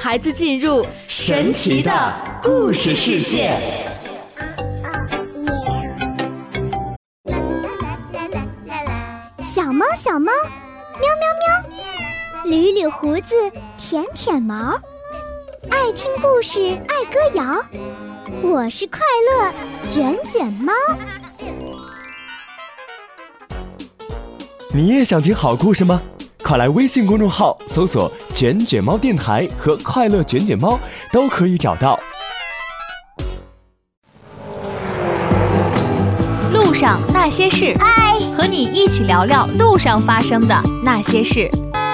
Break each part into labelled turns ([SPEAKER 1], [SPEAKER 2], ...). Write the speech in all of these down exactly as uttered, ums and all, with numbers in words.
[SPEAKER 1] 孩子进入神奇的故事世界。
[SPEAKER 2] 小猫小猫，喵喵喵，捋捋胡子，舔舔毛，爱听故事，爱歌谣。我是快乐卷卷猫。
[SPEAKER 3] 你也想听好故事吗？快来微信公众号搜索卷卷猫电台和快乐卷卷猫，都可以找到。
[SPEAKER 1] 路上那些事，
[SPEAKER 2] 嗨，
[SPEAKER 1] 和你一起聊聊路上发生的那些事。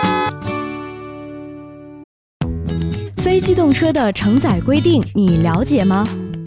[SPEAKER 1] 非机动车的承载规定你了解吗？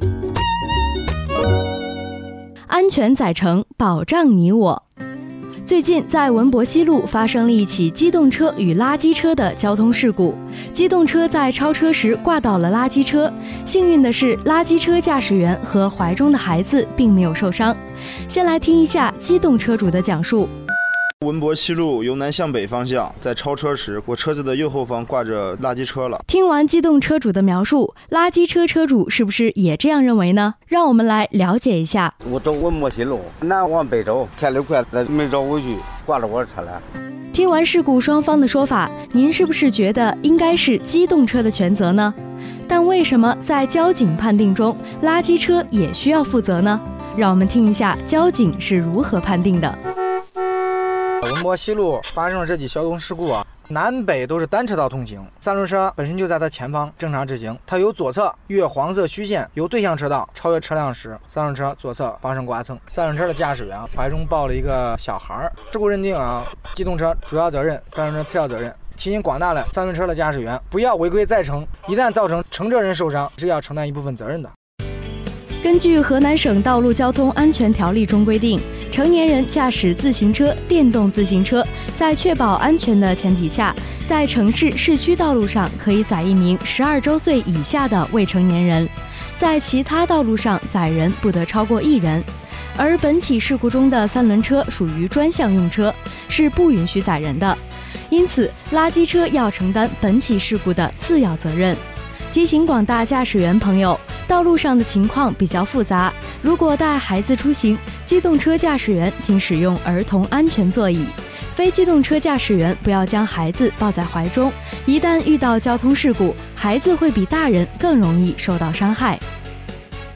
[SPEAKER 1] 安全载乘，保障你我。最近在文博西路发生了一起机动车与垃圾车的交通事故，机动车在超车时挂到了垃圾车，幸运的是垃圾车驾驶员和怀中的孩子并没有受伤。先来听一下机动车主的讲述。
[SPEAKER 4] 文博西路由南向北方向，在超车时，我车子的右后方挂着垃圾车了。
[SPEAKER 1] 听完机动车主的描述，垃圾车车主是不是也这样认为呢？让我们来了解一下。
[SPEAKER 5] 我走文博西路，南往北走，开得快，没找回去，挂着我的车了。
[SPEAKER 1] 听完事故双方的说法，您是不是觉得应该是机动车的全责呢？但为什么在交警判定中，垃圾车也需要负责呢？让我们听一下交警是如何判定的。
[SPEAKER 6] 文博西路发生了这起交通事故啊，南北都是单车道通行，三轮车本身就在它前方正常直行，它由左侧越黄色虚线由对向车道超越车辆时，三轮车左侧发生刮蹭，三轮车的驾驶员怀中抱了一个小孩。事故认定啊，机动车主要责任，三轮车次要责任。提醒广大的三轮车的驾驶员不要违规载乘，一旦造成乘车人受伤，是要承担一部分责任的。
[SPEAKER 1] 根据河南省道路交通安全条例中规定，成年人驾驶自行车、电动自行车，在确保安全的前提下，在城市市区道路上可以载一名十二周岁以下的未成年人，在其他道路上载人不得超过一人。而本起事故中的三轮车属于专项用车，是不允许载人的，因此垃圾车要承担本起事故的次要责任。提醒广大驾驶员朋友，道路上的情况比较复杂，如果带孩子出行，机动车驾驶员请使用儿童安全座椅，非机动车驾驶员不要将孩子抱在怀中，一旦遇到交通事故，孩子会比大人更容易受到伤害。